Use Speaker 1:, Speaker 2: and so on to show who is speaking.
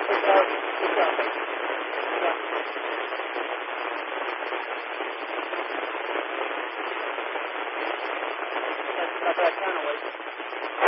Speaker 1: Good job. Good job. Yeah. That's that kind of way.